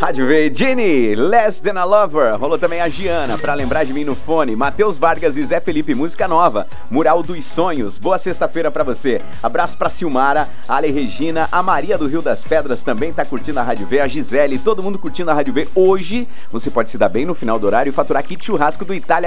Rádio V, Jenny, Less Than a Lover. Rolou também a Giana, Pra Lembrar de Mim no Fone. Matheus Vargas e Zé Felipe, música nova. Mural dos Sonhos. Boa sexta-feira pra você. Abraço pra Silmara, a Ale Regina, a Maria do Rio das Pedras também tá curtindo a Rádio V, a Gisele, todo mundo curtindo a Rádio V. Hoje você pode se dar bem no final do horário e faturar kit churrasco do Itália